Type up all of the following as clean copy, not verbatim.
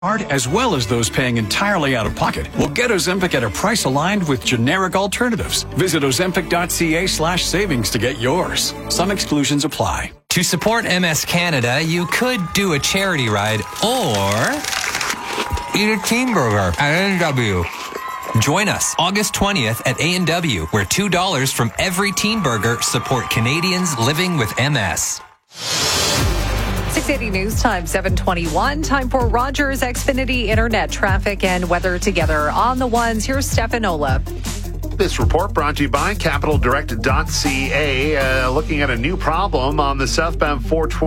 as well as those paying entirely out of pocket. We'll get Ozempic at a price aligned with generic alternatives. Visit ozempic.ca/savings to get yours. Some exclusions apply. To support MS Canada, you could do a charity ride or eat a teen burger at A&W. Join us August 20th at A&W, where $2 from every teen burger support Canadians living with MS. 680 News Time, 7:21. Time for Rogers Xfinity Internet traffic and weather together on the ones. Here's Stefan Olaf. This report brought to you by CapitalDirect.ca. Looking at a new problem on the southbound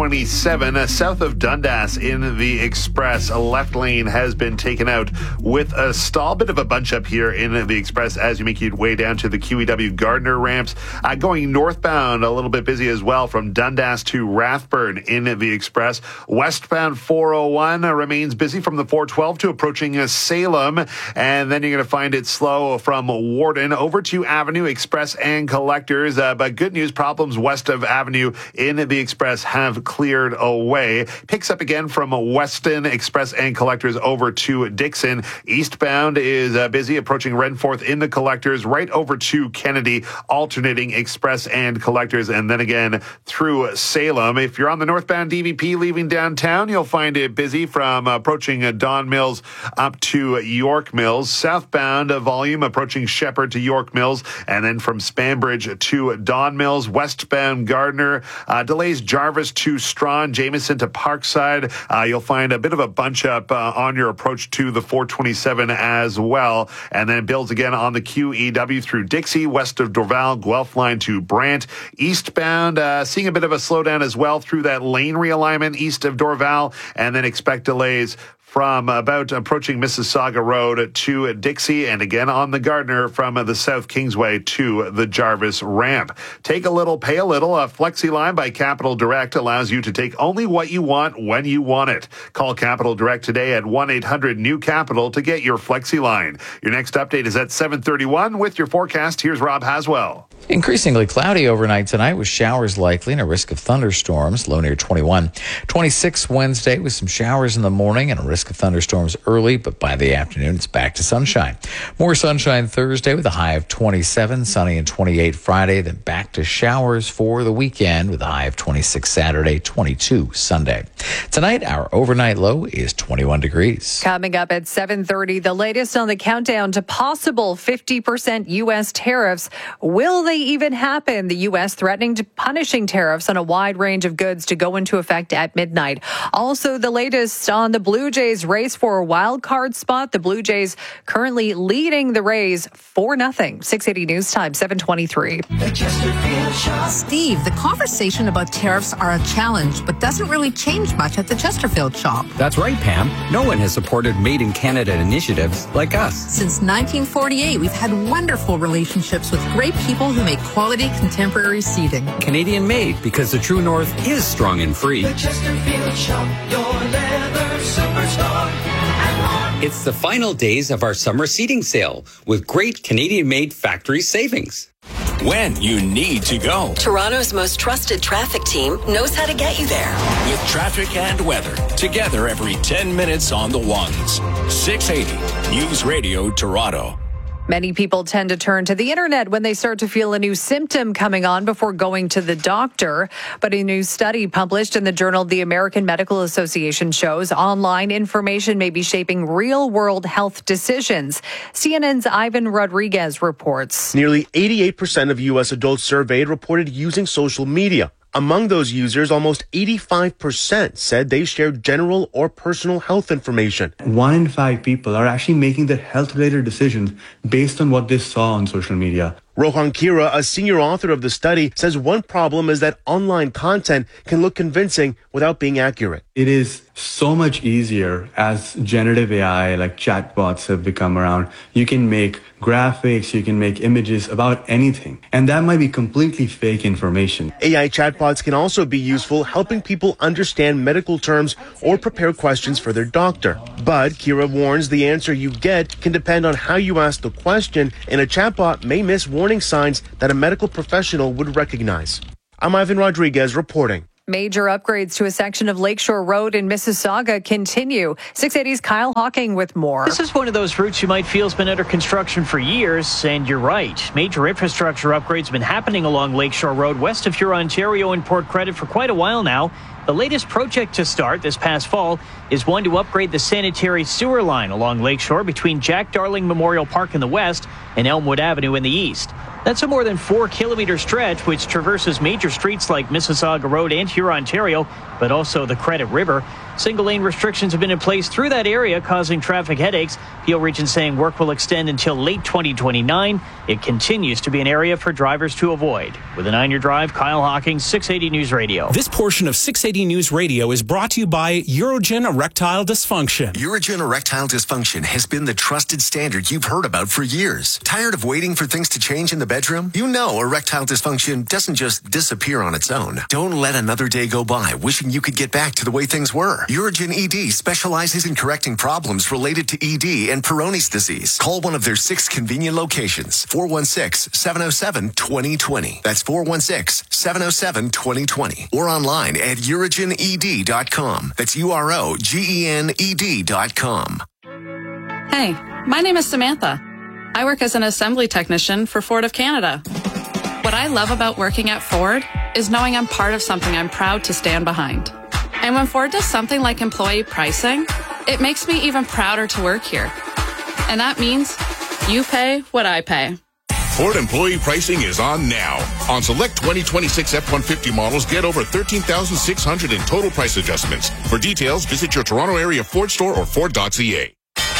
427 south of Dundas in the Express. A left lane has been taken out with a stall. Bit of a bunch up here in the Express as you make your way down to the QEW Gardner ramps. Going northbound, a little bit busy as well from Dundas to Rathburn in the Express. Westbound 401 remains busy from the 412 to approaching Salem. And then you're going to find it slow from Warden over to Avenue, Express and Collectors. But good news, problems west of Avenue in the Express have cleared away. Picks up again from Weston, Express and Collectors over to Dixon. Eastbound is busy approaching Renforth in the Collectors, right over to Kennedy, alternating Express and Collectors, and then again through Salem. If you're on the northbound DVP leaving downtown, you'll find it busy from approaching Don Mills up to York Mills. Southbound volume approaching Shepherd to York Mills, and then from Spanbridge to Don Mills. Westbound Gardner delays Jarvis to Strawn, Jameson to Parkside. You'll find a bit of a bunch up on your approach to the 427 as well, and then it builds again on the QEW through Dixie, west of Dorval, Guelph line to Brant. Eastbound seeing a bit of a slowdown as well through that lane realignment east of Dorval, and then expect delays from about approaching Mississauga Road to Dixie, and again on the Gardner from the South Kingsway to the Jarvis ramp. Take a little, pay a little. A Flexi line by Capital Direct allows you to take only what you want when you want it. Call Capital Direct today at 1-800-NEW-CAPITAL to get your Flexi line. Your next update is at 7:31 with your forecast. Here's Rob Haswell. Increasingly cloudy overnight tonight with showers likely and a risk of thunderstorms, low near 21. 26 Wednesday with some showers in the morning and a risk of thunderstorms early, but by the afternoon it's back to sunshine. More sunshine Thursday with a high of 27, sunny and 28 Friday, then back to showers for the weekend with a high of 26 Saturday, 22 Sunday. Tonight, our overnight low is 21 degrees. Coming up at 7:30, the latest on the countdown to possible 50% U.S. tariffs. Will they even happen? The U.S. threatening to punishing tariffs on a wide range of goods to go into effect at midnight. Also, the latest on the Blue Jays race for a wild card spot. The Blue Jays currently leading the Rays 4-0. 680 News Time, 7:23. Steve, the conversation about tariffs are a challenge, but doesn't really change much at the Chesterfield shop. That's right, Pam. No one has supported Made in Canada initiatives like us. Since 1948, we've had wonderful relationships with great people who make quality contemporary seating. Canadian made, because the True North is strong and free. The Chesterfield shop, your leather superstar. It's the final days of our summer seating sale with great Canadian-made factory savings. When you need to go. Toronto's most trusted traffic team knows how to get you there. With traffic and weather, together every 10 minutes on the ones. 680 News Radio Toronto. Many people tend to turn to the internet when they start to feel a new symptom coming on before going to the doctor. But a new study published in the Journal of the American Medical Association shows online information may be shaping real-world health decisions. CNN's Ivan Rodriguez reports. Nearly 88% of U.S. adults surveyed reported using social media. Among those users, almost 85% said they shared general or personal health information. 1 in 5 people are actually making their health-related decisions based on what they saw on social media. Rohan Kira, a senior author of the study, says one problem is that online content can look convincing without being accurate. It is so much easier as generative AI, like chatbots have become around. You can make graphics, you can make images about anything. And that might be completely fake information. AI chatbots can also be useful helping people understand medical terms or prepare questions for their doctor. But Kira warns the answer you get can depend on how you ask the question, and a chatbot may miss warning signs that a medical professional would recognize. I'm Ivan Rodriguez reporting. Major upgrades to a section of Lakeshore Road in Mississauga continue. 680's Kyle Hawking with more. This is one of those routes you might feel has been under construction for years, and you're right. Major infrastructure upgrades have been happening along Lakeshore Road west of Huron, Ontario and Port Credit for quite a while now. The latest project to start this past fall is one to upgrade the sanitary sewer line along Lakeshore between Jack Darling Memorial Park in the west and Elmwood Avenue in the east. That's a more than 4-kilometer stretch which traverses major streets like Mississauga Road and Huron, Ontario, but also the Credit River. Single-lane restrictions have been in place through that area, causing traffic headaches. Peel Region saying work will extend until late 2029. It continues to be an area for drivers to avoid. With a 9-year drive, Kyle Hawking, 680 News Radio. This portion of 680 News Radio is brought to you by Urogen Erectile Dysfunction. Urogen Erectile Dysfunction has been the trusted standard you've heard about for years. Tired of waiting for things to change in the bedroom? You know erectile dysfunction doesn't just disappear on its own. Don't let another day go by wishing you could get back to the way things were. Urogen ED specializes in correcting problems related to ED and Peyronie's disease. Call one of their 6 convenient locations. 416-707-2020. That's 416-707-2020. Or online at urogened.com. That's UROGENED.com. Hey, my name is Samantha. I work as an assembly technician for Ford of Canada. What I love about working at Ford is knowing I'm part of something I'm proud to stand behind. And when Ford does something like employee pricing, it makes me even prouder to work here. And that means you pay what I pay. Ford employee pricing is on now. On select 2026 F-150 models, get over $13,600 in total price adjustments. For details, visit your Toronto area Ford store or Ford.ca.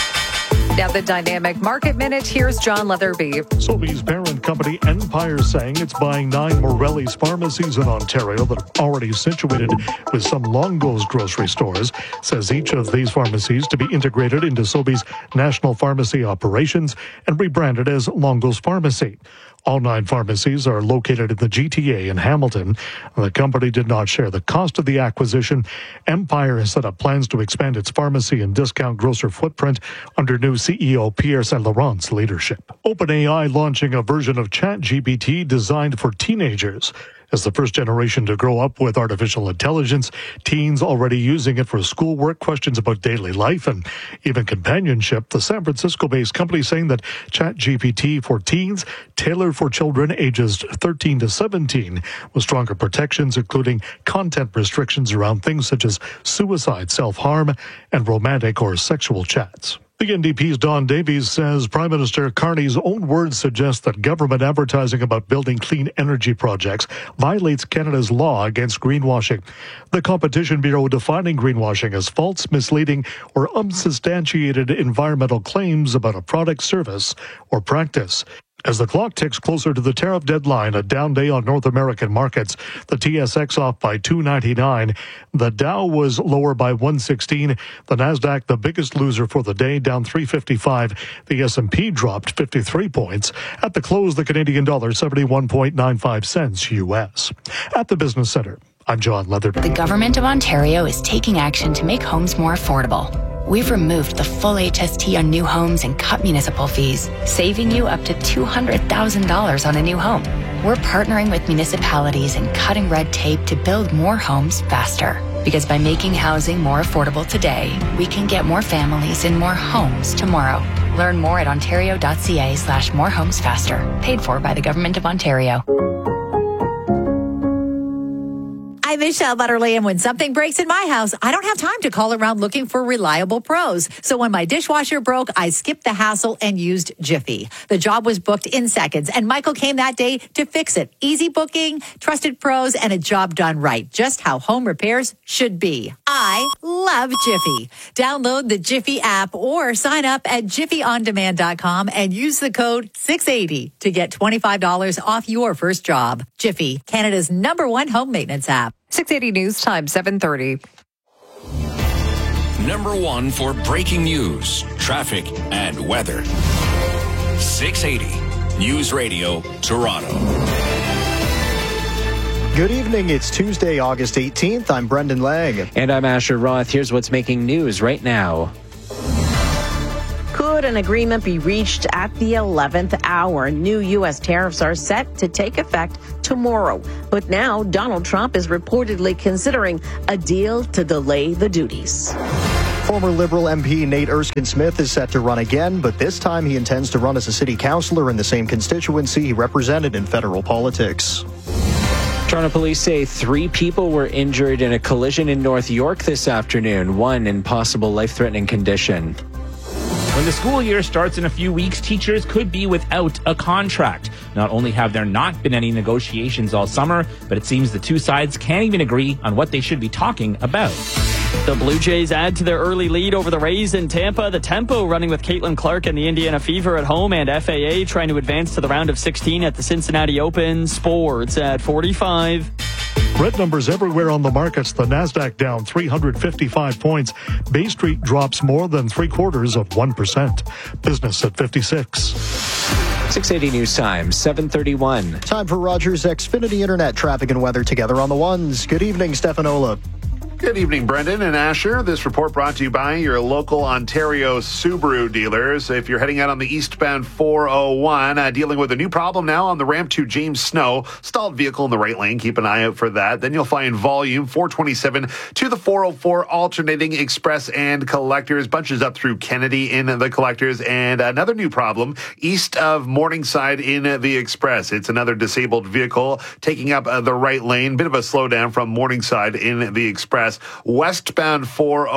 Now the Dynamic Market Minute. Here's John Leatherby. Sobeys parent company Empire saying it's buying 9 Morelli's pharmacies in Ontario that are already situated with some Longo's grocery stores. Says each of these pharmacies to be integrated into Sobeys' national pharmacy operations and rebranded as Longo's Pharmacy. All 9 pharmacies are located in the GTA in Hamilton. The company did not share the cost of the acquisition. Empire has set up plans to expand its pharmacy and discount grocer footprint under new CEO Pierre Saint-Laurent's leadership. OpenAI launching a version of ChatGPT designed for teenagers. As the first generation to grow up with artificial intelligence, teens already using it for schoolwork, questions about daily life, and even companionship. The San Francisco-based company saying that ChatGPT for teens, tailored for children ages 13 to 17, with stronger protections, including content restrictions around things such as suicide, self-harm, and romantic or sexual chats. The NDP's Don Davies says Prime Minister Carney's own words suggest that government advertising about building clean energy projects violates Canada's law against greenwashing. The Competition Bureau defining greenwashing as false, misleading, or unsubstantiated environmental claims about a product, service, or practice. As the clock ticks closer to the tariff deadline, a down day on North American markets. The TSX off by 299. The Dow was lower by 116. The Nasdaq, the biggest loser for the day, down 355. The S&P dropped 53 points. At the close, the Canadian dollar 71.95 cents U.S. At the Business Center, I'm John Leatherby. The Government of Ontario is taking action to make homes more affordable. We've removed the full HST on new homes and cut municipal fees, saving you up to $200,000 on a new home. We're partnering with municipalities and cutting red tape to build more homes faster. Because by making housing more affordable today, we can get more families in more homes tomorrow. Learn more at ontario.ca/morehomesfaster. Paid for by the Government of Ontario. I'm Michelle Butterly, and when something breaks in my house, I don't have time to call around looking for reliable pros. So when my dishwasher broke, I skipped the hassle and used Jiffy. The job was booked in seconds, and Michael came that day to fix it. Easy booking, trusted pros, and a job done right. Just how home repairs should be. I love Jiffy. Download the Jiffy app or sign up at jiffyondemand.com and use the code 680 to get $25 off your first job. Jiffy, Canada's #1 home maintenance app. 680 News Time, 7:30. Number 1 for breaking news, traffic, and weather. 680 News Radio, Toronto. Good evening. It's Tuesday, August 18th. I'm Brendan Lang. And I'm Asher Roth. Here's what's making news right now. Could an agreement be reached at the 11th hour? New U.S. tariffs are set to take effect tomorrow. But now Donald Trump is reportedly considering a deal to delay the duties. Former Liberal MP Nate Erskine-Smith is set to run again, but this time he intends to run as a city councillor in the same constituency he represented in federal politics. Toronto police say 3 people were injured in a collision in North York this afternoon, 1 in possible life-threatening condition. When the school year starts in a few weeks, teachers could be without a contract. Not only have there not been any negotiations all summer, but it seems the two sides can't even agree on what they should be talking about. The Blue Jays add to their early lead over the Rays in Tampa. The Tempo running with Caitlin Clark and the Indiana Fever at home, and FAA trying to advance to the round of 16 at the Cincinnati Open. Sports at 45. Red numbers everywhere on the markets. The Nasdaq down 355 points. Bay Street drops more than 0.75%. Business at 56. 680 News Time, 7:31. Time for Rogers Xfinity Internet traffic and weather together on the ones. Good evening, Stefanola. Good evening, Brendan and Asher. This report brought to you by your local Ontario Subaru dealers. If you're heading out on the eastbound 401, dealing with a new problem now on the ramp to James Snow. Stalled vehicle in the right lane. Keep an eye out for that. Then you'll find volume 427 to the 404 alternating express and collectors. Bunches up through Kennedy in the collectors. And another new problem east of Morningside in the express. It's another disabled vehicle taking up the right lane. Bit of a slowdown from Morningside in the express. Westbound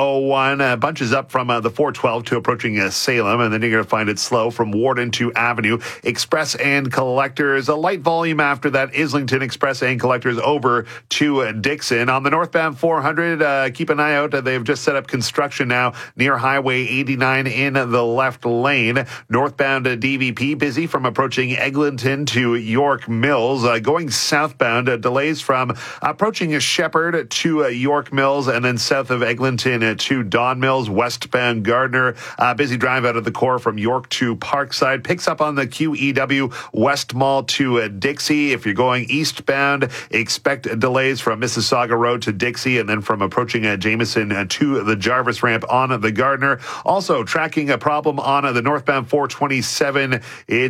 401 bunches up from the 412 to approaching Salem, and then you're going to find it slow from Warden to Avenue. Express and collectors, a light volume after that. Islington Express and collectors over to Dixon. On the northbound 400, keep an eye out. They've just set up construction now near Highway 89 in the left lane. Northbound DVP busy from approaching Eglinton to York Mills. Going southbound, delays from approaching Shepherd to York Mills, and then south of Eglinton to Don Mills. Westbound Gardner, busy drive out of the core from York to Parkside. Picks up on the QEW West Mall to Dixie. If you're going eastbound, expect delays from Mississauga Road to Dixie, and then from approaching Jameson to the Jarvis ramp on the Gardner. Also tracking a problem on the northbound 427,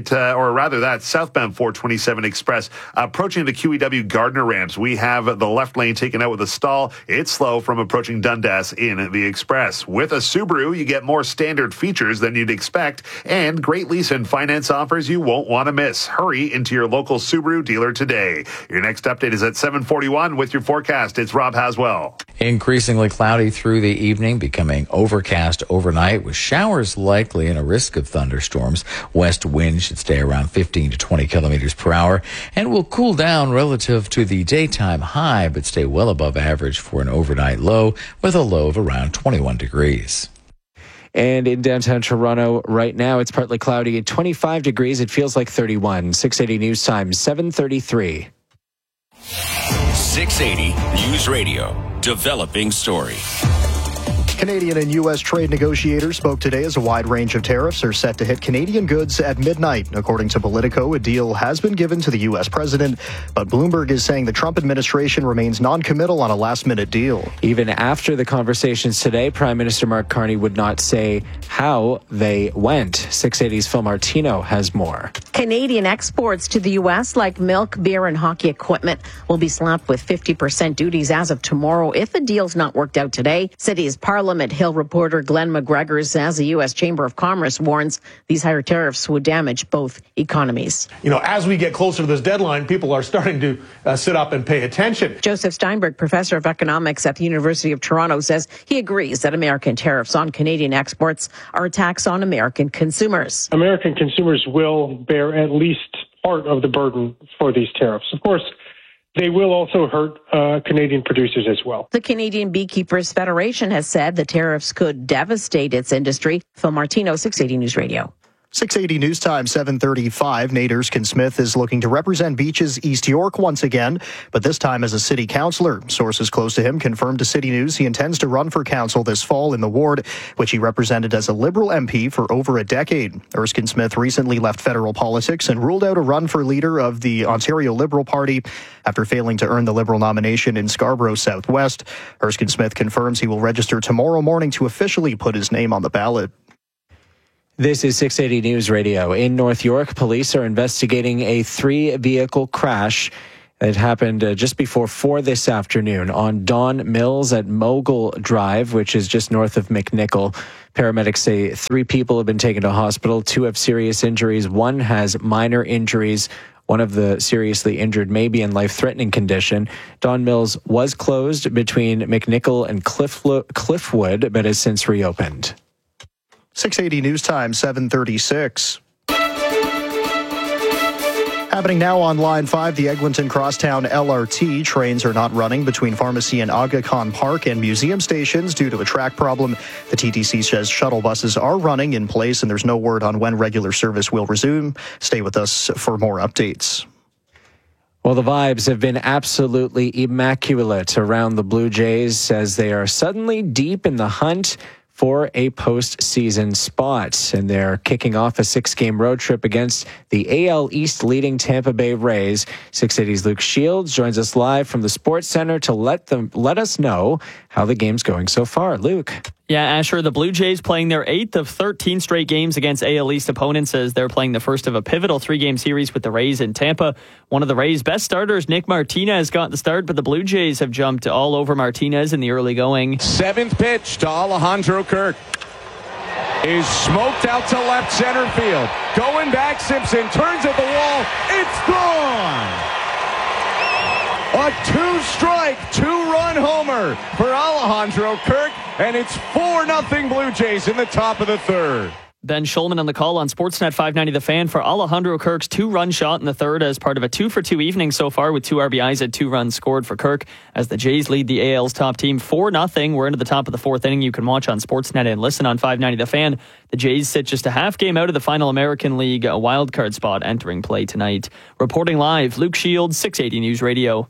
southbound 427 Express. Approaching the QEW Gardner ramps, we have the left lane taken out with a stall. It's slow from approaching Dundas in the Express. With a Subaru, you get more standard features than you'd expect, and great lease and finance offers you won't want to miss. Hurry into your local Subaru dealer today. Your next update is at 7:41 with your forecast. It's Rob Haswell. Increasingly cloudy through the evening, becoming overcast overnight with showers likely and a risk of thunderstorms. West wind should stay around 15 to 20 kilometers per hour and will cool down relative to the daytime high, but stay well above average for an overnight low with a low of around 21 degrees. And in downtown Toronto right now, it's partly cloudy at 25 degrees. It feels like 31. 680 News Time, 7:33. 680 News Radio, developing story. Canadian and U.S. trade negotiators spoke today as a wide range of tariffs are set to hit Canadian goods at midnight. According to Politico, a deal has been given to the U.S. president, but Bloomberg is saying the Trump administration remains non-committal on a last-minute deal. Even after the conversations today, Prime Minister Mark Carney would not say how they went. 680's Phil Martino has more. Canadian exports to the U.S., like milk, beer, and hockey equipment, will be slapped with 50% duties as of tomorrow if the deal's not worked out today. City's Parliament Hill reporter Glenn McGregor says the U.S. Chamber of Commerce warns these higher tariffs would damage both economies. You know, as we get closer to this deadline, people are starting to sit up and pay attention. Joseph Steinberg, professor of economics at the University of Toronto, says he agrees that American tariffs on Canadian exports are a tax on American consumers. American consumers will bear at least part of the burden for these tariffs. Of course, they will also hurt Canadian producers as well. The Canadian Beekeepers Federation has said the tariffs could devastate its industry. Phil Martino, 680 News Radio. 680 News Time, 7:35. Nate Erskine-Smith is looking to represent Beaches East York once again, but this time as a city councillor. Sources close to him confirmed to City News he intends to run for council this fall in the ward, which he represented as a Liberal MP for over a decade. Erskine-Smith recently left federal politics and ruled out a run for leader of the Ontario Liberal Party after failing to earn the Liberal nomination in Scarborough Southwest. Erskine-Smith confirms he will register tomorrow morning to officially put his name on the ballot. This is 680 News Radio. In North York, police are investigating a 3-vehicle crash It happened just before 4 this afternoon on Don Mills at Mogul Drive, which is just north of McNichol. Paramedics say 3 people have been taken to hospital. 2 have serious injuries. 1 has minor injuries. One of the seriously injured may be in life-threatening condition. Don Mills was closed between McNichol and Cliffwood, but has since reopened. 680 News Time, 7:36. Happening now on Line 5, the Eglinton Crosstown LRT. Trains are not running between Pharmacy and Aga Khan Park and museum stations due to a track problem. The TTC says shuttle buses are running in place, and there's no word on when regular service will resume. Stay with us for more updates. Well, the vibes have been absolutely immaculate around the Blue Jays as they are suddenly deep in the hunt for a postseason spot. And they're kicking off a 6-game road trip against the AL East leading Tampa Bay Rays. 680's Luke Shields joins us live from the Sports Center to let us know how the game's going so far. Luke. Yeah, Asher, the Blue Jays playing their 8th of 13 straight games against AL East opponents as they're playing the first of a pivotal 3-game series with the Rays in Tampa. One of the Rays' best starters, Nick Martinez, got the start, but the Blue Jays have jumped all over Martinez in the early going. 7th pitch to Alejandro Kirk is smoked out to left center field. Going back, Simpson turns at the wall. It's gone! A 2-strike, 2-run homer for Alejandro Kirk, and it's 4-0 Blue Jays in the top of the 3rd. Ben Schulman on the call on Sportsnet 590 The Fan for Alejandro Kirk's 2-run shot in the 3rd as part of a 2-for-2 evening so far with 2 RBIs and 2 runs scored for Kirk as the Jays lead the AL's top team 4-0. We're into the top of the 4th inning. You can watch on Sportsnet and listen on 590 The Fan. The Jays sit just a half game out of the final American League wildcard spot entering play tonight. Reporting live, Luke Shields, 680 News Radio.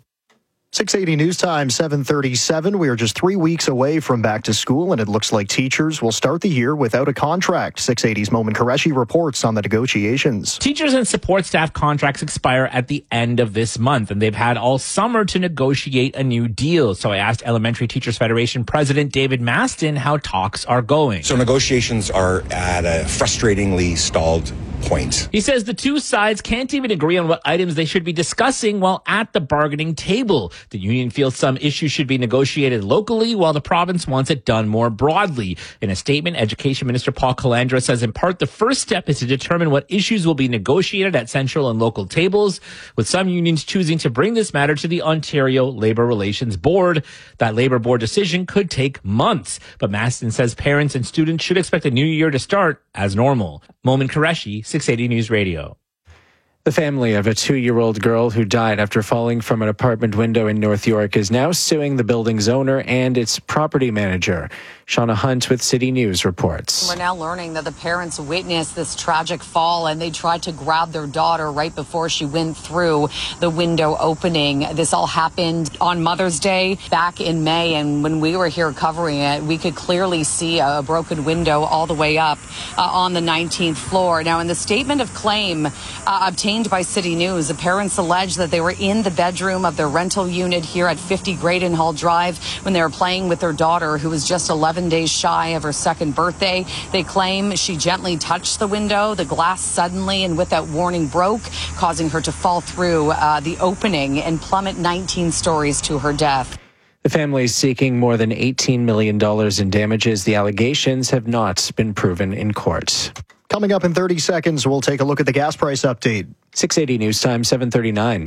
680 News Time, 7:37. We are just 3 weeks away from back to school, and it looks like teachers will start the year without a contract. 680's Momin Qureshi reports on the negotiations. Teachers and support staff contracts expire at the end of this month, and they've had all summer to negotiate a new deal. So I asked Elementary Teachers Federation President David Maston how talks are going. So negotiations are at a frustratingly stalled point. He says the two sides can't even agree on what items they should be discussing while at the bargaining table. The union feels some issues should be negotiated locally, while the province wants it done more broadly. In a statement, Education Minister Paul Calandra says in part the first step is to determine what issues will be negotiated at central and local tables, with some unions choosing to bring this matter to the Ontario Labour Relations Board. That Labour Board decision could take months, but Maston says parents and students should expect the new year to start as normal. Momin Qureshi, 680 News Radio. The family of a 2-year-old girl who died after falling from an apartment window in North York is now suing the building's owner and its property manager. Shauna Hunt with City News reports. We're now learning that the parents witnessed this tragic fall and they tried to grab their daughter right before she went through the window opening. This all happened on Mother's Day back in May, and when we were here covering it, we could clearly see a broken window all the way up on the 19th floor. Now, in the statement of claim obtained by City News, the parents allege that they were in the bedroom of their rental unit here at 50 Graydon Hall Drive when they were playing with their daughter, who was just 11 days shy of her 2nd birthday. They claim she gently touched the window. The glass suddenly and without warning broke, causing her to fall through the opening and plummet 19 stories to her death. The family is seeking more than $18 million in damages. The allegations have not been proven in court. Coming up in 30 seconds, we'll take a look at the gas price update. 680 News Time, 7:39.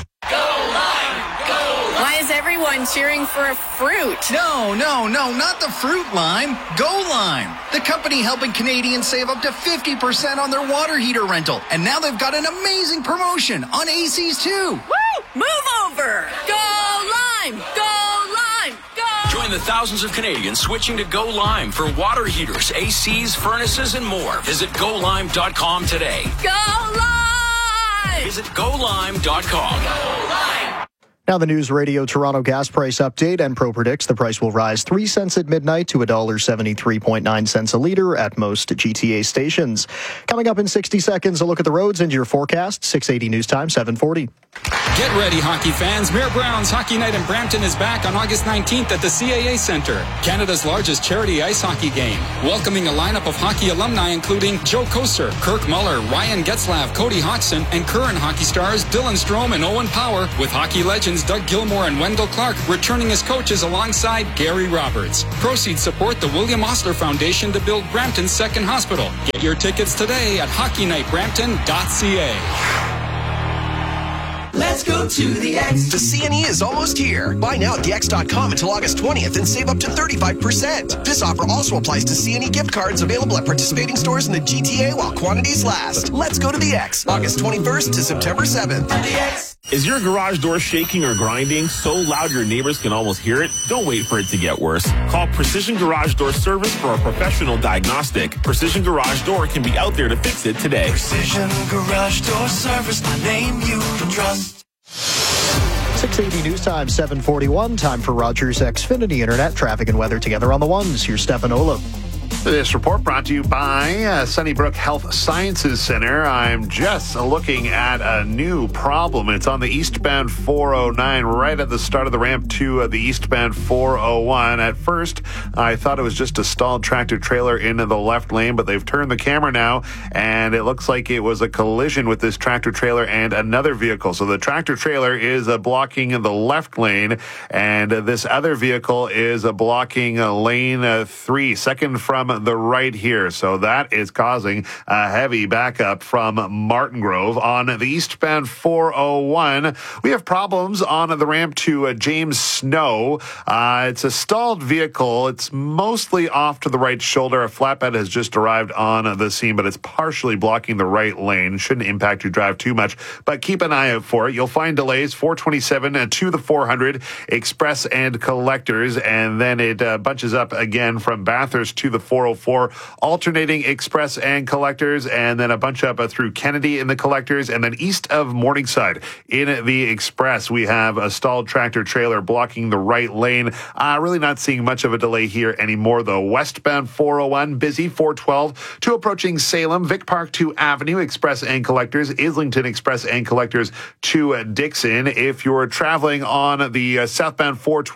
Why is everyone cheering for a fruit? No, not the fruit lime. Go Lime, the company helping Canadians save up to 50% on their water heater rental. And now they've got an amazing promotion on ACs too. Woo! Move over! Go Lime! Go Lime! Go! Join the thousands of Canadians switching to Go Lime for water heaters, ACs, furnaces, and more. Visit GoLime.com today. Go Lime! Visit GoLime.com. Go Lime! Now the News Radio Toronto gas price update. Enpro predicts the price will rise 3 cents at midnight to $1.73.9 a litre at most GTA stations. Coming up in 60 seconds, a look at the roads and your forecast. 680 News Time, 740. Get ready, hockey fans. Mayor Brown's Hockey Night in Brampton is back on August 19th at the CAA Centre, Canada's largest charity ice hockey game. Welcoming a lineup of hockey alumni including Joe Koser, Kirk Muller, Ryan Getzlav, Cody Hodgson, and current hockey stars Dylan Strome and Owen Power, with hockey legends Doug Gilmour and Wendell Clark returning as coaches alongside Gary Roberts. Proceeds support the William Osler Foundation to build Brampton's second hospital. Get your tickets today at hockeynightbrampton.ca. Let's go to the X. The CNE is almost here. Buy now at thex.com until August 20th and save up to 35%. This offer also applies to CNE gift cards available at participating stores in the GTA while quantities last. Let's go to the X. August 21st to September 7th. The X. Is your garage door shaking or grinding so loud your neighbors can almost hear it? Don't wait for it to get worse. Call Precision Garage Door Service for a professional diagnostic. Precision Garage Door can be out there to fix it today. Precision Garage Door Service, a name you can trust. 680 News Time, 741. Time for Rogers Xfinity Internet. Traffic and weather together on the ones. Here's Stefan Ola. This report brought to you by Sunnybrook Health Sciences Center. I'm just looking at a new problem. It's on the eastbound 409, right at the start of the ramp to the eastbound 401. At first, I thought it was just a stalled tractor trailer into the left lane, but they've turned the camera now, and it looks like it was a collision with this tractor trailer and another vehicle. So the tractor trailer is blocking the left lane, and this other vehicle is blocking lane 3, second from the right here. So that is causing a heavy backup from Martin Grove. On the eastbound 401, we have problems on the ramp to James Snow. It's a stalled vehicle. It's mostly off to the right shoulder. A flatbed has just arrived on the scene, but it's partially blocking the right lane. Shouldn't impact your drive too much, but keep an eye out for it. You'll find delays 427 to the 400 Express and Collectors, and then it bunches up again from Bathurst to the 404, alternating Express and Collectors, and then a bunch up through Kennedy in the Collectors, and then east of Morningside in the Express, we have a stalled tractor trailer blocking the right lane. Really not seeing much of a delay here anymore, though. Westbound 401, busy 412 to approaching Salem, Vic Park to Avenue, Express and Collectors, Islington Express and Collectors to Dixon. If you're traveling on the southbound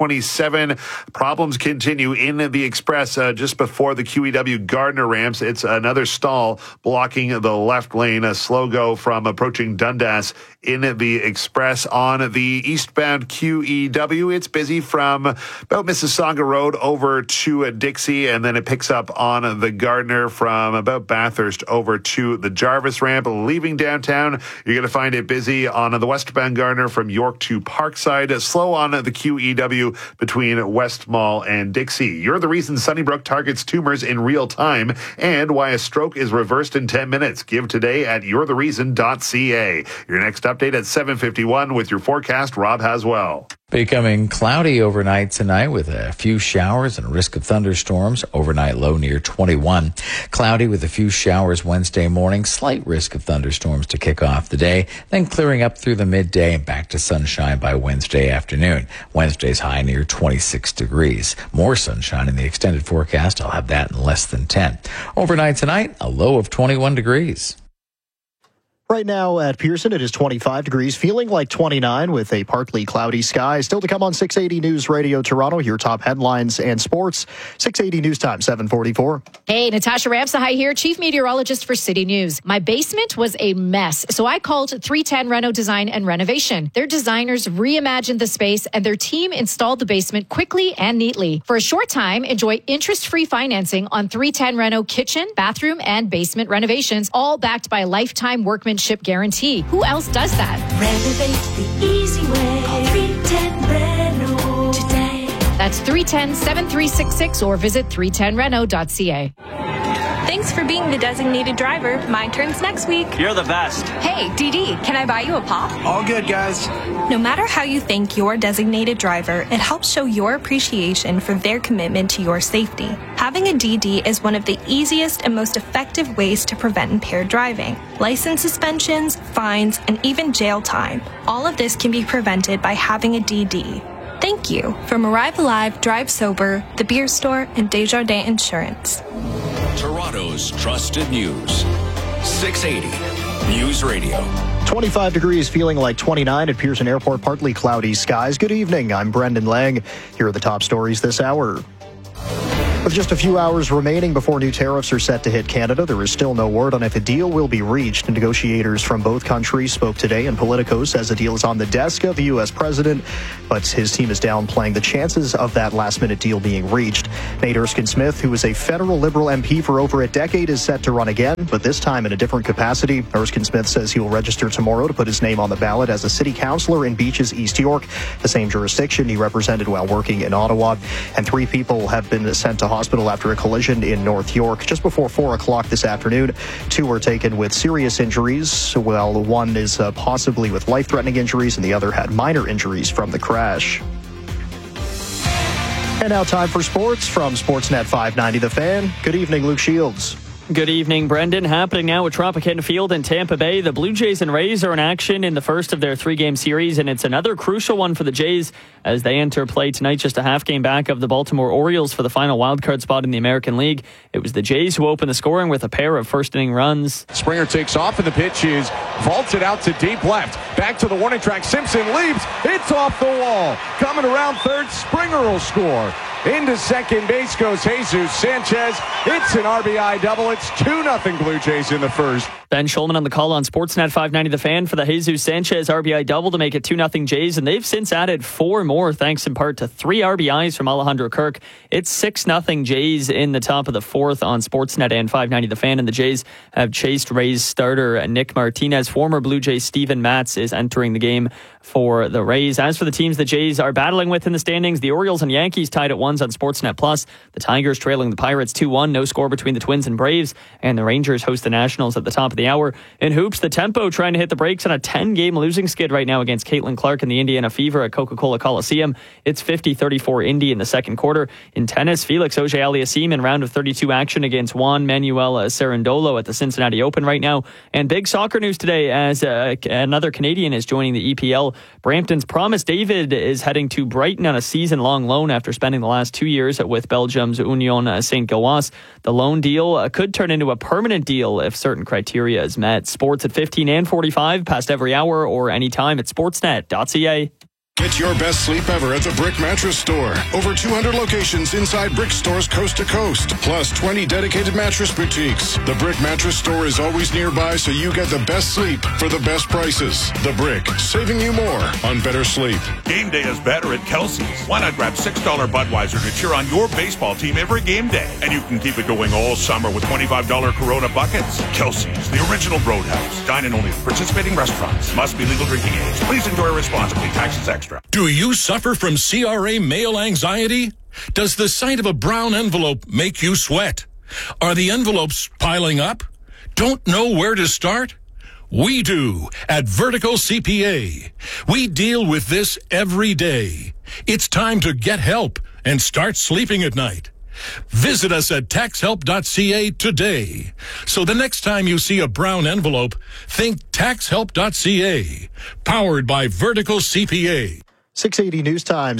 427, problems continue in the Express just before the QEW Gardner ramps. It's another stall blocking the left lane. A slow go from approaching Dundas in the Express. On the eastbound QEW, it's busy from about Mississauga Road over to Dixie, and then it picks up on the Gardner from about Bathurst over to the Jarvis ramp. Leaving downtown, you're going to find it busy on the westbound Gardner from York to Parkside. Slow on the QEW between West Mall and Dixie. You're the reason Sunnybrook targets tumors in real time, and why a stroke is reversed in 10 minutes. Give today at you'rethereason.ca. Your next update at 7:51 with your forecast, Rob Haswell. Becoming cloudy overnight tonight with a few showers and a risk of thunderstorms. Overnight low near 21. Cloudy with a few showers Wednesday morning. Slight risk of thunderstorms to kick off the day. Then clearing up through the midday and back to sunshine by Wednesday afternoon. Wednesday's high near 26 degrees. More sunshine in the extended forecast. I'll have that in less than 10. Overnight tonight, a low of 21 degrees. Right now at Pearson, it is 25 degrees, feeling like 29 with a partly cloudy sky. Still to come on 680 News Radio Toronto, your top headlines and sports. 680 News Time, 744. Hey, Natasha Ramsahai here, Chief Meteorologist for City News. My basement was a mess, so I called 310 Reno Design and Renovation. Their designers reimagined the space, and their team installed the basement quickly and neatly. For a short time, enjoy interest-free financing on 310 Reno kitchen, bathroom, and basement renovations, all backed by a lifetime workmanship guarantee. Who else does that? Renovate the easy way. Call 310 Reno today. That's 310-7366 or visit 310reno.ca. Thanks for being the designated driver. My turn's next week. You're the best. Hey, DD, can I buy you a pop? All good, guys. No matter how you thank your designated driver, it helps show your appreciation for their commitment to your safety. Having a DD is one of the easiest and most effective ways to prevent impaired driving. License suspensions, fines, and even jail time. All of this can be prevented by having a DD. Thank you from Arrive Alive, Drive Sober, The Beer Store, and Desjardins Insurance. Toronto's trusted news. 680 News Radio. 25 degrees, feeling like 29 at Pearson Airport, partly cloudy skies. Good evening, I'm Brendan Lang. Here are the top stories this hour. With just a few hours remaining before new tariffs are set to hit Canada, there is still no word on if a deal will be reached. Negotiators from both countries spoke today, and Politico says the deal is on the desk of the U.S. president, but his team is downplaying the chances of that last-minute deal being reached. Nate Erskine-Smith, who is a federal Liberal MP for over a decade, is set to run again, but this time in a different capacity. Erskine-Smith says he will register tomorrow to put his name on the ballot as a city councillor in Beaches, East York, the same jurisdiction he represented while working in Ottawa. And 3 people have been sent to hospital after a collision in North York just before 4 o'clock this afternoon. 2 were taken with serious injuries, while one is possibly with life-threatening injuries, and the other had minor injuries from the crash. And now time for sports from Sportsnet 590 The Fan. Good evening, Luke Shields. Good evening, Brendan. Happening now at Tropicana Field in Tampa Bay. The Blue Jays and Rays are in action in the first of their 3-game series, and it's another crucial one for the Jays as they enter play tonight, just a half game back of the Baltimore Orioles for the final wildcard spot in the American League. It was the Jays who opened the scoring with a pair of first-inning runs. Springer takes off, and the pitch is vaulted out to deep left. Back to the warning track. Simpson leaps. It's off the wall. Coming around third, Springer will score. Into second base goes Jesus Sanchez. It's an RBI double. It's 2-0 Blue Jays in the first. Ben Schulman on the call on Sportsnet 590 The Fan for the Jesus Sanchez RBI double to make it 2-0 Jays, and they've since added 4 more thanks in part to 3 RBIs from Alejandro Kirk. It's 6-0 Jays in the top of the 4th on Sportsnet and 590 The Fan, and the Jays have chased Rays starter Nick Martinez. Former Blue Jays Steven Matz is entering the game for the Rays. As for the teams the Jays are battling with in the standings, the Orioles and Yankees tied at 1s on Sportsnet Plus. The Tigers trailing the Pirates 2-1. No score between the Twins and Braves. And the Rangers host the Nationals at the top of the hour. In hoops, the Tempo trying to hit the brakes on a 10-game losing skid right now against Caitlin Clark and the Indiana Fever at Coca-Cola Coliseum. It's 50-34 Indy in the second quarter. In tennis, Felix Auger-Aliassime in round of 32 action against Juan Manuel Cerundolo at the Cincinnati Open right now. And big soccer news today as another Canadian is joining the EPL. Brampton's Promise David is heading to Brighton on a season-long loan after spending the last 2 years with Belgium's Union Saint-Gilloise. The loan deal could turn into a permanent deal if certain criteria is met. Sports at 15 and 45, past every hour or anytime at sportsnet.ca. Get your best sleep ever at the Brick Mattress Store. Over 200 locations inside Brick stores coast to coast, plus 20 dedicated mattress boutiques. The Brick Mattress Store is always nearby, so you get the best sleep for the best prices. The Brick, saving you more on better sleep. Game day is better at Kelsey's. Why not grab $6 Budweiser to cheer on your baseball team every game day? And you can keep it going all summer with $25 Corona buckets. Kelsey's, the original Roadhouse. Dine in only at participating restaurants. Must be legal drinking age. Please enjoy responsibly. Taxes extra. Do you suffer from CRA mail anxiety? Does the sight of a brown envelope make you sweat? Are the envelopes piling up? Don't know where to start? We do at Vertical CPA. We deal with this every day. It's time to get help and start sleeping at night. Visit us at taxhelp.ca today. So the next time you see a brown envelope, think taxhelp.ca. Powered by Vertical CPA. 680 News Time,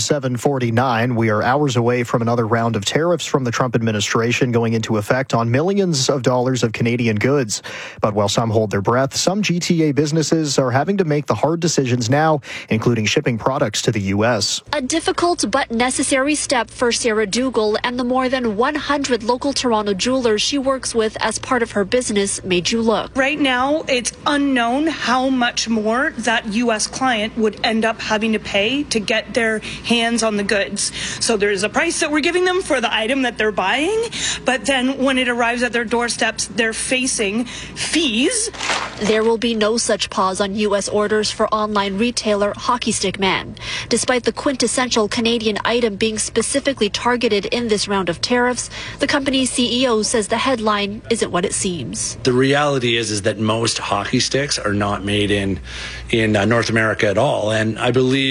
7:49. We are hours away from another round of tariffs from the Trump administration going into effect on millions of dollars of Canadian goods. But while some hold their breath, some GTA businesses are having to make the hard decisions now, including shipping products to the U.S. A difficult but necessary step for Sarah Dougal and the more than 100 local Toronto jewelers she works with as part of her business, Made You Look. Right now, it's unknown how much more that U.S. client would end up having to pay to get their hands on the goods. So there's a price that we're giving them for the item that they're buying, but then when it arrives at their doorsteps, they're facing fees. There will be no such pause on U.S. orders for online retailer Hockey Stick Man. Despite the quintessential Canadian item being specifically targeted in this round of tariffs, the company's CEO says the headline isn't what it seems. The reality is that most hockey sticks are not made in North America at all, and I believe that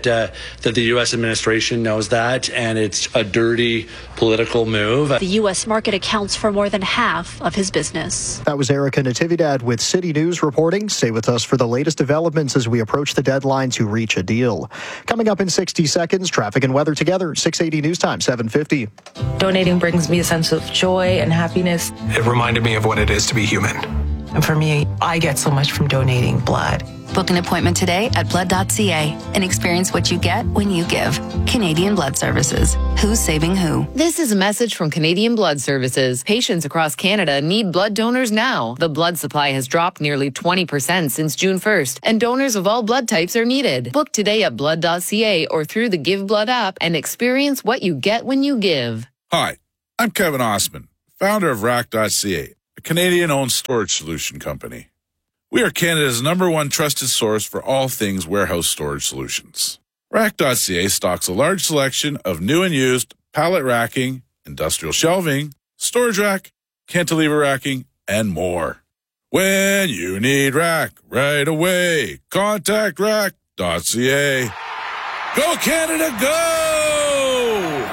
that the U.S. administration knows that, and it's a dirty political move. The U.S. market accounts for more than half of his business. That was Erica Natividad with City News reporting. Stay with us for the latest developments as we approach the deadline to reach a deal. Coming up in 60 seconds, traffic and weather together. 680 News Time, 7:50. Donating brings me a sense of joy and happiness. It reminded me of what it is to be human. And for me, I get so much from donating blood. Book an appointment today at blood.ca and experience what you get when you give. Canadian Blood Services. Who's saving who? This is a message from Canadian Blood Services. Patients across Canada need blood donors now. The blood supply has dropped nearly 20% since June 1st, and donors of all blood types are needed. Book today at blood.ca or through the Give Blood app and experience what you get when you give. Hi, I'm Kevin Osman, founder of Rack.ca, a Canadian-owned storage solution company. We are Canada's #1 trusted source for all things warehouse storage solutions. Rack.ca stocks a large selection of new and used pallet racking, industrial shelving, storage rack, cantilever racking, and more. When you need rack right away, contact Rack.ca. Go Canada, go!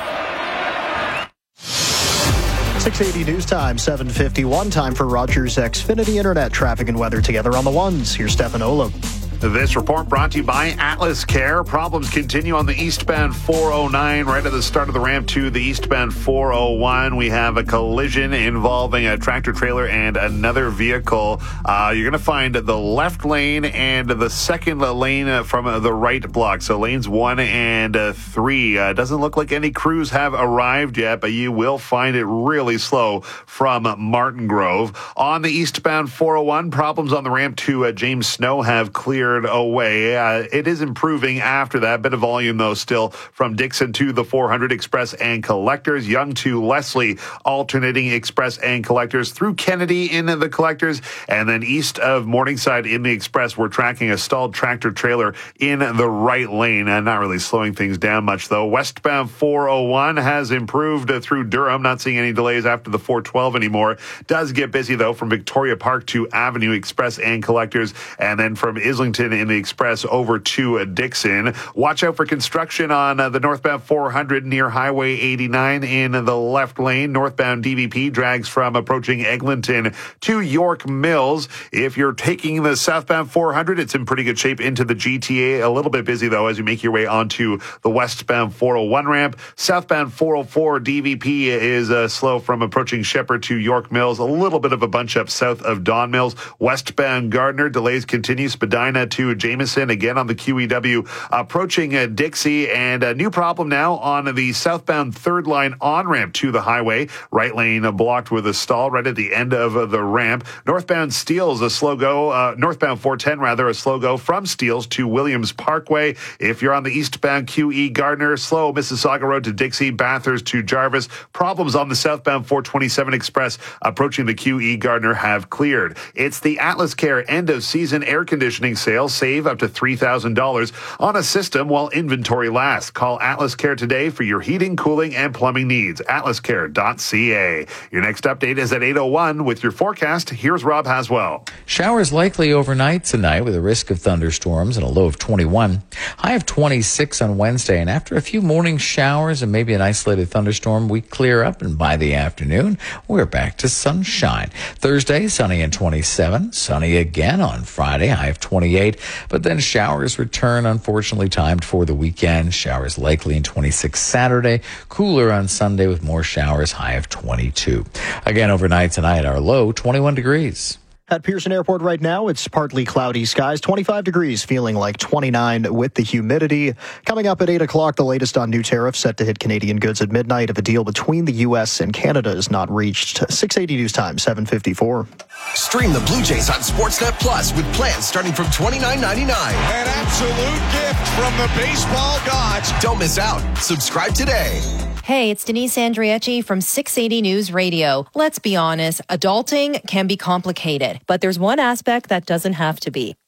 680 News Time, 7:51. Time for Rogers Xfinity Internet traffic and weather together on the ones. Here's Stefan Ola. This report brought to you by Atlas Care. Problems continue on the eastbound 409 right at the start of the ramp to the eastbound 401. We have a collision involving a tractor trailer and another vehicle. You're going to find the left lane and the second lane from the right block. So lanes 1 and 3. Doesn't look like any crews have arrived yet, but you will find it really slow from Martin Grove. On the eastbound 401, problems on the ramp to James Snow have cleared away. It is improving after that. Bit of volume, though, still from Dixon to the 400 Express and Collectors. Young to Leslie, alternating Express and Collectors through Kennedy in the Collectors. And then east of Morningside in the Express, we're tracking a stalled tractor trailer in the right lane. Not really slowing things down much, though. Westbound 401 has improved through Durham. Not seeing any delays after the 412 anymore. Does get busy, though, from Victoria Park to Avenue Express and Collectors. And then from Islington in the Express over to Dixon. Watch out for construction on the northbound 400 near Highway 89 in the left lane. Northbound DVP drags from approaching Eglinton to York Mills. If you're taking the southbound 400, it's in pretty good shape into the GTA. A little bit busy, though, as you make your way onto the westbound 401 ramp. Southbound 404 DVP is slow from approaching Shepherd to York Mills. A little bit of a bunch up south of Don Mills. Westbound Gardner, delays continue. Spadina to Jameson, again on the QEW, approaching Dixie, and a new problem now on the southbound third line on-ramp to the highway. Right lane blocked with a stall right at the end of the ramp. Northbound Steeles, a slow go, northbound 410 rather, a slow go from Steeles to Williams Parkway. If you're on the eastbound QE Gardner, slow Mississauga Road to Dixie, Bathurst to Jarvis. Problems on the southbound 427 Express approaching the QE Gardner have cleared. It's the Atlas Care end of season air conditioning sale. Save up to $3,000 on a system while inventory lasts. Call Atlas Care today for your heating, cooling, and plumbing needs. atlascare.ca. Your next update is at 8:01 with your forecast. Here's Rob Haswell. Showers likely overnight tonight with a risk of thunderstorms and a low of 21. High of 26 on Wednesday, and after a few morning showers and maybe an isolated thunderstorm, we clear up, and by the afternoon, we're back to sunshine. Thursday, sunny and 27. Sunny again on Friday, high of 28. But then showers return, unfortunately timed for the weekend. Showers likely in 26 Saturday. Cooler on Sunday with more showers, high of 22. Again, overnight tonight, our low 21 degrees. At Pearson Airport right now, it's partly cloudy skies, 25 degrees, feeling like 29 with the humidity. Coming up at 8 o'clock, the latest on new tariffs set to hit Canadian goods at midnight if a deal between the U.S. and Canada is not reached. 680 News Time, 7:54. Stream the Blue Jays on Sportsnet Plus with plans starting from $29.99. An absolute gift from the baseball gods. Don't miss out. Subscribe today. Hey, it's Denise Andriecci from 680 News Radio. Let's be honest, adulting can be complicated, but there's one aspect that doesn't have to be.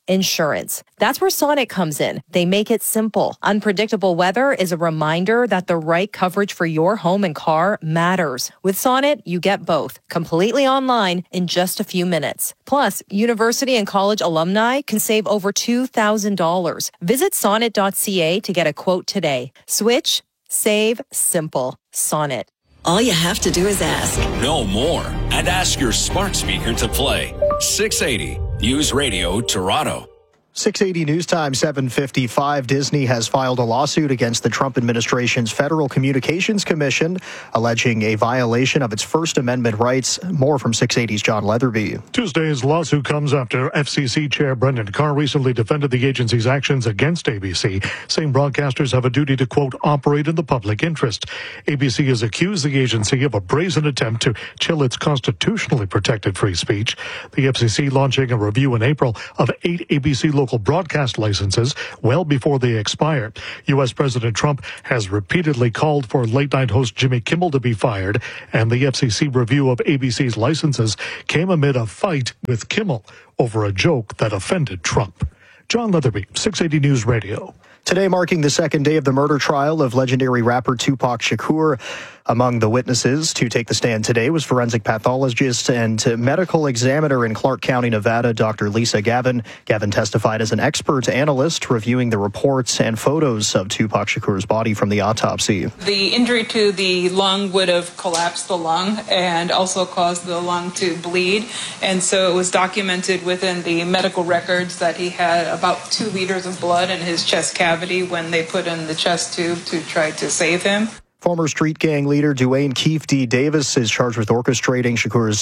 insurance. That's where Sonnet comes in. They make it simple. Unpredictable weather is a reminder that the right coverage for your home and car matters. With Sonnet, you get both, completely online in just a few minutes. Plus, university and college alumni can save over $2,000. Visit sonnet.ca to get a quote today. Switch, save, simple. Sonnet. All you have to do is ask. Know more and ask your smart speaker to play 680 News Radio Toronto. 680 News Time, 7:55. Disney has filed a lawsuit against the Trump administration's Federal Communications Commission, alleging a violation of its First Amendment rights. More from 680's John Leatherby. Tuesday's lawsuit comes after FCC Chair Brendan Carr recently defended the agency's actions against ABC, saying broadcasters have a duty to, quote, operate in the public interest. ABC has accused the agency of a brazen attempt to chill its constitutionally protected free speech. The FCC launching a review in April of 8 ABC local broadcast licenses well before they expire. U.S. President Trump has repeatedly called for late-night host Jimmy Kimmel to be fired, and the FCC review of ABC's licenses came amid a fight with Kimmel over a joke that offended Trump. John Leatherby, 680 News Radio. Today marking the second day of the murder trial of legendary rapper Tupac Shakur. Among the witnesses to take the stand today was forensic pathologist and medical examiner in Clark County, Nevada, Dr. Lisa Gavin. Gavin testified as an expert analyst, reviewing the reports and photos of Tupac Shakur's body from the autopsy. The injury to the lung would have collapsed the lung and also caused the lung to bleed. And so it was documented within the medical records that he had about 2 liters of blood in his chest cavity when they put in the chest tube to try to save him. Former street gang leader Duane Keefe D. Davis is charged with orchestrating Shakur's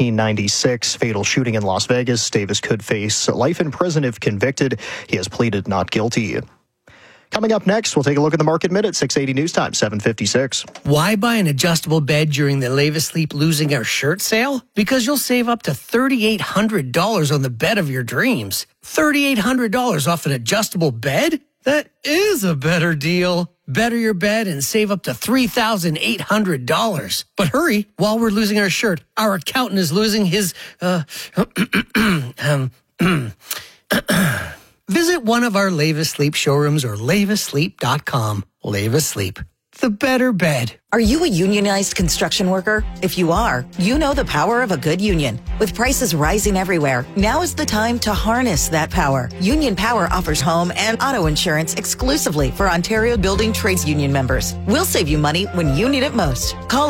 1996 fatal shooting in Las Vegas. Davis could face life in prison if convicted. He has pleaded not guilty. Coming up next, we'll take a look at the market minute, 680 News Time, 7:56. Why buy an adjustable bed during the Leva Sleep Losing Our Shirt sale? Because you'll save up to $3,800 on the bed of your dreams. $3,800 off an adjustable bed? That is a better deal. Better your bed and save up to $3,800. But hurry, while we're losing our shirt, our accountant is losing his, Visit one of our Leva Sleep showrooms or lavasleep.com. Leva Sleep, the better bed. Are you a unionized construction worker? If you are, you know the power of a good union. With prices rising everywhere, now is the time to harness that power. Union Power offers home and auto insurance exclusively for Ontario Building Trades Union members. We'll save you money when you need it most. Call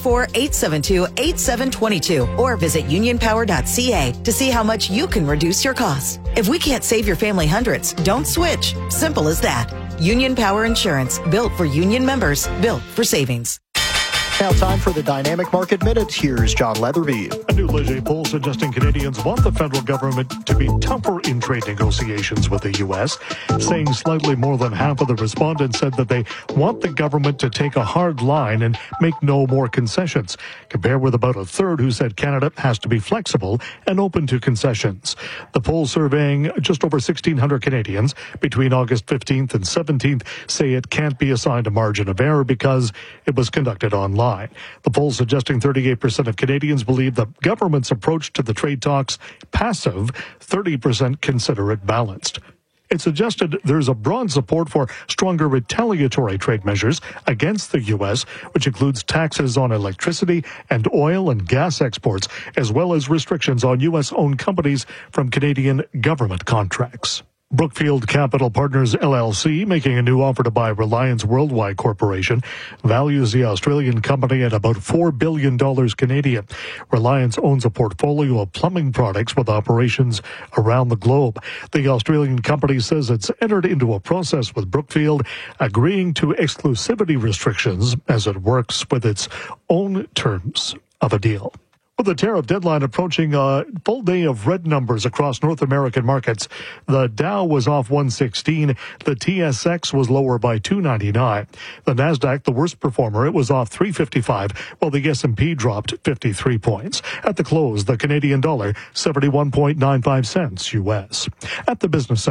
844-872-8722 or visit unionpower.ca to see how much you can reduce your costs. If we can't save your family hundreds, don't switch. Simple as that. Union Power Insurance, built for union members, built for savings. Now time for the Dynamic Market Minute. Here's John Leatherby. A new Leger poll suggesting Canadians want the federal government to be tougher in trade negotiations with the U.S., saying slightly more than half of the respondents said that they want the government to take a hard line and make no more concessions, compared with about a third who said Canada has to be flexible and open to concessions. The poll surveying just over 1,600 Canadians between August 15th and 17th say it can't be assigned a margin of error because it was conducted online. The poll suggesting 38% of Canadians believe the government's approach to the trade talks passive, 30% consider it balanced. It suggested there's a broad support for stronger retaliatory trade measures against the U.S., which includes taxes on electricity and oil and gas exports, as well as restrictions on U.S.-owned companies from Canadian government contracts. Brookfield Capital Partners LLC, making a new offer to buy Reliance Worldwide Corporation, values the Australian company at about $4 billion Canadian. Reliance owns a portfolio of plumbing products with operations around the globe. The Australian company says it's entered into a process with Brookfield, agreeing to exclusivity restrictions as it works with its own terms of a deal. With the tariff deadline approaching a full day of red numbers across North American markets, the Dow was off 116. The TSX was lower by 299. The Nasdaq, the worst performer, it was off 355, while the S&P dropped 53 points. At the close, the Canadian dollar 71.95 cents U.S. At the Business Center.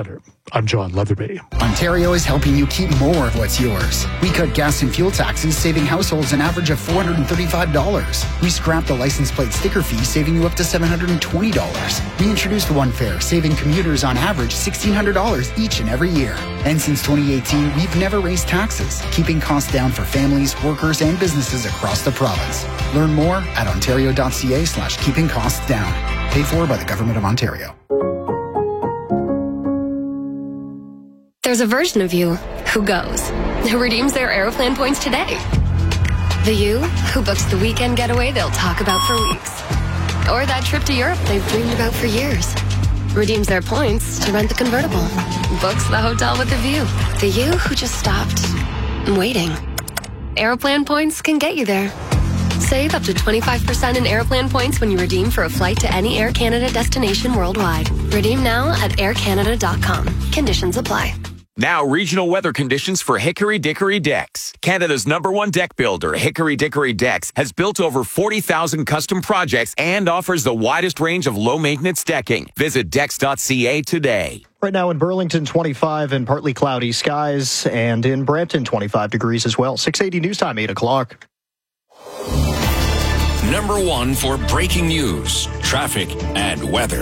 I'm John Leatherby. Ontario is helping you keep more of what's yours. We cut gas and fuel taxes, saving households an average of $435. We scrapped the license plate sticker fee, saving you up to $720. We introduced One Fare, saving commuters on average $1,600 each and every year. And since 2018, we've never raised taxes, keeping costs down for families, workers, and businesses across the province. Learn more at ontario.ca/keeping costs down. Paid for by the Government of Ontario. There's a version of you who goes, who redeems their Aeroplan points today. The you who books the weekend getaway they'll talk about for weeks. Or that trip to Europe they've dreamed about for years. Redeems their points to rent the convertible. Books the hotel with the view. The you who just stopped waiting. Aeroplan points can get you there. Save up to 25% in Aeroplan points when you redeem for a flight to any Air Canada destination worldwide. Redeem now at aircanada.com. Conditions apply. Now, regional weather conditions for Hickory Dickory Decks. Canada's #1 deck builder, Hickory Dickory Decks, has built over 40,000 custom projects and offers the widest range of low-maintenance decking. Visit decks.ca today. Right now in Burlington, 25 and partly cloudy skies, and in Brampton, 25 degrees as well. 680 news time, 8 o'clock. #1 for breaking news, traffic, and weather.